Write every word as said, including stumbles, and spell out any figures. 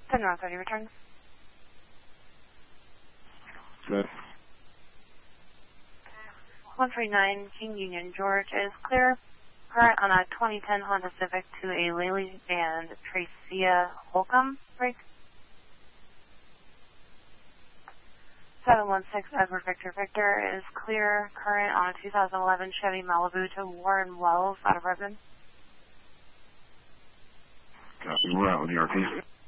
ten round thirty returns. Good. one three nine King Union George is clear. Current on a twenty ten Honda Civic to a Lely and Tracia Holcomb break. seven one six Edward Victor Victor is clear. Current on a two thousand eleven Chevy Malibu to Warren Wells out of Redmond. Copy. We're out with the R P.